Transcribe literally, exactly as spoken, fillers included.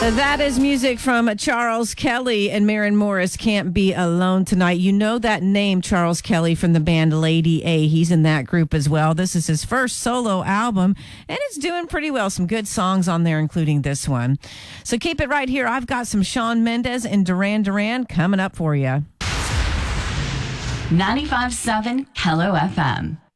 That is music from Charles Kelly, and Maren Morris, Can't Be Alone Tonight. You know that name, Charles Kelly, from the band Lady A. He's in that group as well. This is his first solo album, and it's doing pretty well. Some good songs on there, including this one. So keep it right here. I've got some Shawn Mendes and Duran Duran coming up for you. ninety-five point seven Hello F M.